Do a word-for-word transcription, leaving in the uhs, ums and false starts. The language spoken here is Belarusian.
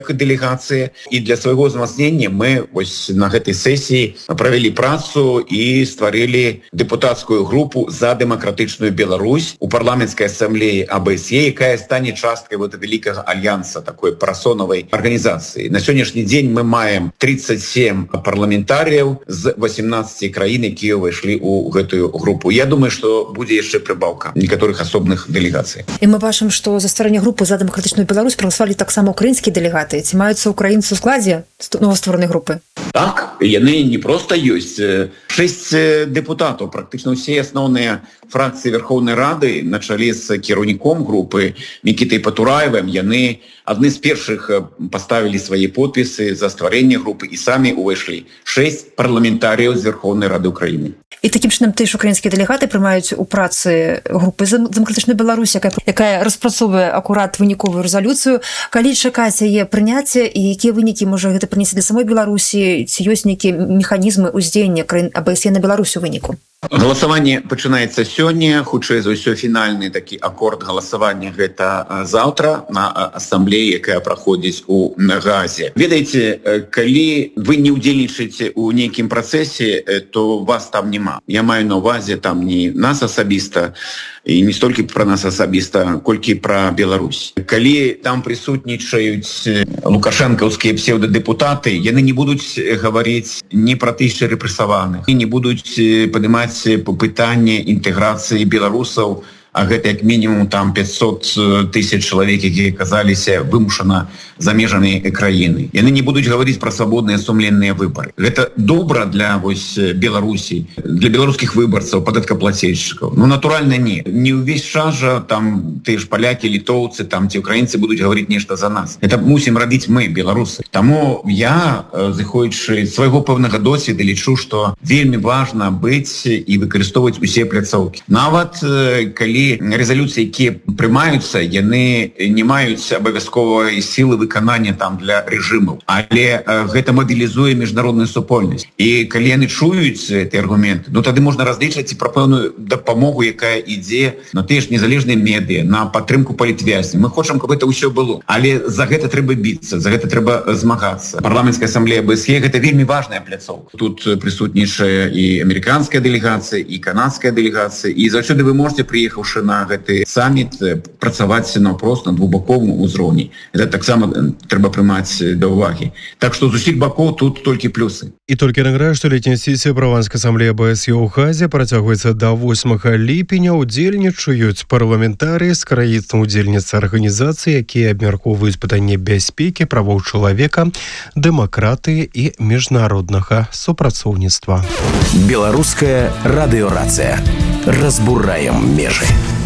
делегация. И для своего взмацнения мы вось на этой сессии провели працу и створили депутатскую группу за демократичную Беларусь у парламентской ассамблеи АБСЕ, якая станет часткой вот великого альянса, такой парасоновой организации. На сегодняшний день мы маем тридцать семь парламентариев з восемнадцати краин, которые вошли у эту группу. Я думаю, что будет еще прибавка некоторых особных делегаций. И мы бачим, что за створение группы за демократичную Беларусь проголосовали так само украинские делегаты. Ці маюцца украинцы у складе новостворенной группы? Так, яны не просто есть. Шесть депутатов, практически все основные фракции Верховной Рады, на чоле с кіраўніком группы Микитой Потураевым, яны одни из первых поставили свои подписи за створение группы и сами увайшли. Шесть парламентариев з Верховной Рады Украины. І таким чином теж українські делегати приймають у праці групи за демократичну Білорусь, яка, яка розпрацьовує акурат винікову резолюцію. Калі чекається є прийняття і які виніки може гэта прынесці для самой Білорусі, ці ёсць нейкія механізмы ўздзеяння краін АБСЕ на Беларусь у выніку? Голосование пачынаецца сёння, хутчэй за ўсё фінальны такі акорд галасавання гэта заўтра на ассамблеі, якая праходзіць у Газе. Ведаеце, калі вы не ўдзельнічаеце ў нейкім працэсе, то вас там няма. Я маю на увазе там не нас асабіста, і не столькі пра нас асабіста, колькі пра Беларусь. Калі там прысутнічаюць лукашэнкаўскія псевдодэпутаты, яны не будуць гаварыць не пра тысячы рэпрэсаваных, і не будуць падымаць пытанне інтэграцыі беларусаў, а гэта як мінімум там пятьсот тысяч чалавек, якія аказаліся вымушана за межамі краіны. Яны не будуць гаварыць пра свабодныя сумленныя выбары. Гэта добра для вось Беларусі, для беларускіх выбарцаў, падаткаплацельшчыкаў. Ну, натуральна, не. Не ўвесь час жа там тыя ж палякі, літоўцы, там ці украінцы будуць гаварыць нешта за нас. Это мусім рабіць мы, беларусы. Таму я, зыходзячы з свайго пэўнага досведу, лічу, што вельмі важна быць і выкарыстоўваць усе пляцоўкі. Нават калі резолюции, якія прымаюцца, яны не маюць абавязковай сілы выканання там для рэжымаў, але гэта мабілізуе міжнародную супольнасць. І калі яны чуюць гэты аргумент, ну тады можна разлічваць і пра пэўную дапамогу, якая ідзе на тыя ж незалежныя медыа, на падтрымку палітвязняў. Мы хочам, каб гэта ўсё было, але за гэта трэба біцца, за гэта трэба змагацца. Парламенцкая ассамблея АБСЕ гэта вельмі важная пляцоўка. Тут прысутнічае і амерыканская делегацыя, і канадская делегацыя, і заўсёды вы можете, прыехаўшы на гэты саміт, працаваць наўпрост на двухбаковым узроўні. Это таксама трэба прымаць да ўвагі. Так што з усіх бакоў тут толькі плюсы. І толькі нагадаю, што летняя сесія парламенцкай ассамблеі АБСЕ ў Хазе працягваецца да восьмага ліпеня. Удзельнічаюць парламентарыі з краін-удзельніц арганізацыі, якія абмяркоўваюць пытанне бяспекі, правоў чалавека, дэмакратыі і міжнароднага супрацоўніцтва. Беларуская радыёрацыя. Разбураем межы.